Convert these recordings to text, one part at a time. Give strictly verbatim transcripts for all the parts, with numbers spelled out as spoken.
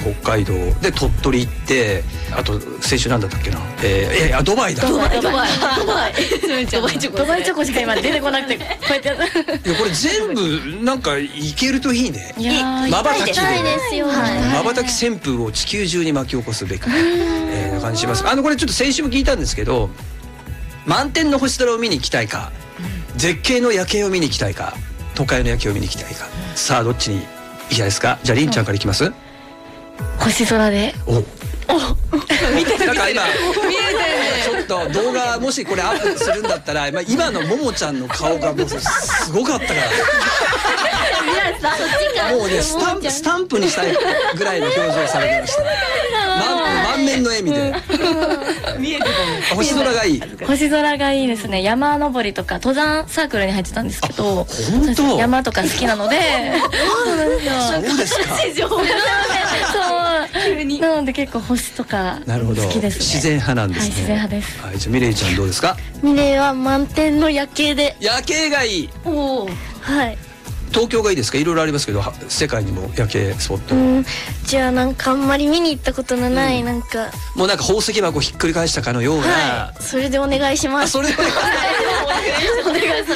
北海道で鳥取行って、あと先週なんだったっけな、えー、いやドバイだドバイドバイドバイドバイチョコ、ドバイチョコしか今出てこなくて、こうやってやった。 いやこれ全部なんかいけるといいね。まばたきでまばたき旋風を地球中に巻き起こすべく、えー、な感じします。あのこれちょっと先週も聞いたんですけど、満天の星空を見に行きたいか、絶景の夜景を見に行きたいか、都会の夜景を見に行きたいか、さあどっちに行きたいですか。じゃありんちゃんから行きます。 星空で。 おお見てるなんか今ちょっと動画もしこれアップするんだったら、今のももちゃんの顔がもうすごかったからもうねスタンプスタンプにしたいぐらいの表情されてました。満面の笑みで見えてた。星空がいい。 星空がいいですね。山登りとか登山サークルに入ってたんですけど、 本当山とか好きなので。 そうですか。 なので結構星とか好きですね。 自然派なんですね。 自然派です。 はい、じゃあミレイちゃんどうですか。 ミレイは満天の夜景で。 夜景がいい。 おお、はい。 東京がいいですか。いろいろありますけど、世界にも夜景スポット。 うん、じゃあなんかあんまり見に行ったことのない、うん、なんかもうなんか宝石箱ひっくり返したかのような、 はい、それでお願いします。 それでお願いします。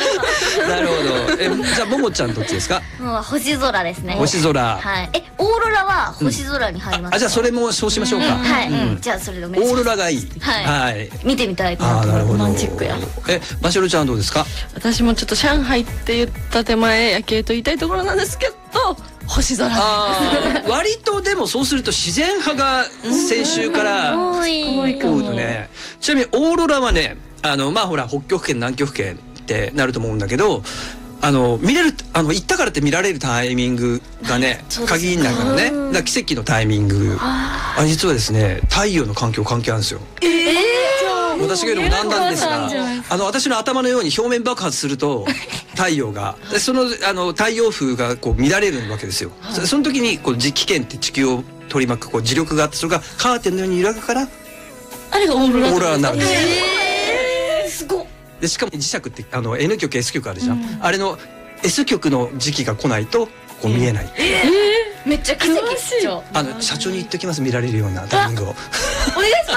なるほど。え、じゃあももちゃんどっちですか。 もう星空ですね。 星空。 はい。え、オーロラは星空に入りますか。 あ、じゃあそれもそうしましょうか。 はい。じゃあそれでお願いします。 オーロラがいい。 はい。見てみたいと思って。 ロマンチックや。 え、ましろちゃんどうですか。 私もちょっと上海って言った手前夜景と言いたいところなんですけど、星空。 割とでもそうすると自然派が先週から多いとね。ちなみにオーロラはね、あのまあほら北極圏南極圏ってなると思うんだけど、あの見れる、あの行ったからって見られるタイミングがね限りないからね。だから奇跡のタイミング。あ、実はですね、太陽の環境関係あるんですよ。ええ。私が言うのもなんなんですが、あの私の頭のように表面爆発すると太陽が、そのあの太陽風がこう乱れるわけですよ。その時にこう磁気圏って地球を取り巻くこう磁力があって、それがカーテンのように揺らぐから、 あれがオーロラ。 オーロラになるんですよ。 ええ、すごっ。 でしかも磁石ってあの N 極 S 極あるじゃん、うん、あれの S 極の時期が来ないとこう見えない。 えー、めっちゃ奇跡。 あの社長に言っておきます。見られるようなタイミングをお願いします。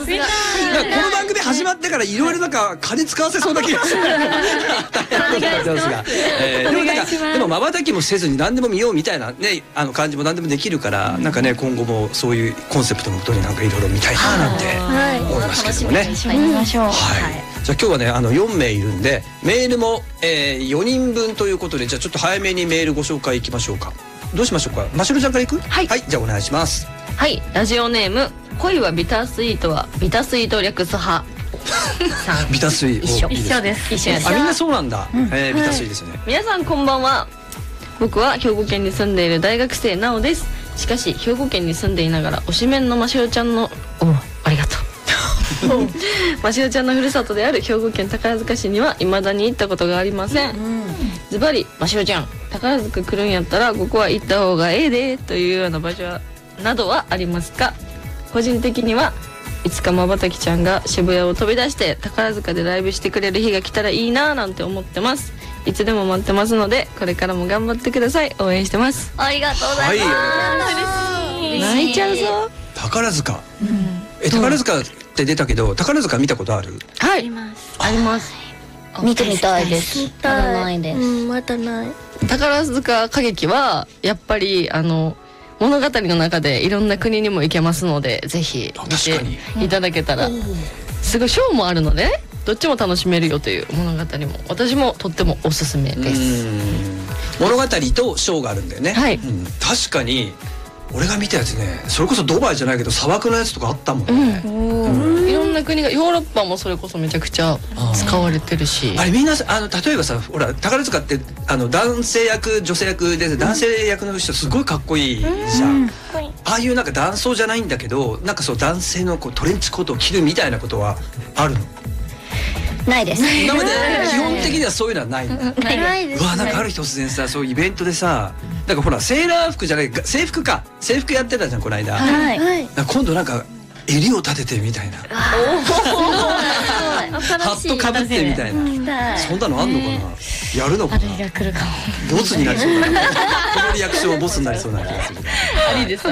はい。 この番組始まってからいろいろなんか金使わせそうな気がする。でもまばたきもせずに何でも見ようみたいなね、あの感じも何でもできるから、なんかね今後もそういうコンセプトのもとになんかいろいろ見たいななんて思いますけどもね。 行きましょう。 はい。じゃあ今日はねあのよんめいいるんで、メールも、えー、よにんぶんということで、じゃあちょっと早めにメールご紹介いきましょうか。どうしましょうか。ましろちゃんからいく。 はい、 はい、じゃあお願いします。 はい、ラジオネーム恋はビタースイートはビタースイート略す派さん。 ビタースイート一緒一緒です。 一緒です。 あ、みんなそうなんだ。えー、ビタースイートですね。 皆さんこんばんは。僕は兵庫県に住んでいる大学生なおです。しかし兵庫県に住んでいながら推しメンのましろちゃんのおありがとうましろちゃんのふるさとである兵庫県宝塚市には未だに行ったことがありません。ズバリましろちゃん、宝塚来るんやったらここは行った方がええでというような場所などはありますか。個人的にはいつかまばたきちゃんが渋谷を飛び出して宝塚でライブしてくれる日が来たらいいななんて思ってます。いつでも待ってますのでこれからも頑張ってください。応援してます。 ありがとうございます。 はい、泣いちゃうぞ。 宝塚、うん、え宝塚って出たけど宝塚見たことある。 はい、 あります。 あります。 見てみたいです。 まだないです。 うん、まだない。 宝塚歌劇はやっぱりあの物語の中でいろんな国にも行けますので、ぜひ見ていただけたら、すごいショーもあるので、ね、どっちも楽しめるよという物語も私もとってもおすすめです。 物語とショーがあるんだよね。 はい、 うん、確かに俺が見たやつね、それこそドバイじゃないけど砂漠のやつとかあったもんね。 うん、いろんな国が、ヨーロッパもそれこそめちゃくちゃ使われてるし、 あれみんなあの例えばさ、ほら宝塚ってあの男性役女性役で、男性役の人すごいかっこいいじゃん。ああいうなんか男装じゃないんだけど、なんかそう男性のこうトレンチコートを着るみたいなことはあるの？ ないです。 今まで基本的にはそういうのはないんだ。 ないです。 うわ、なんかある日突然さ、そういうイベントでさ、なんかほらセーラー服じゃない、制服か、制服やってたじゃんこの間。 はい。 今度なんか襟を立ててみたいな、ハットかぶってみたいな、そんなのあんのかな、やるのかな。ボツになりそうだな。このリアクションはボツになりそうな気がする。 ありです。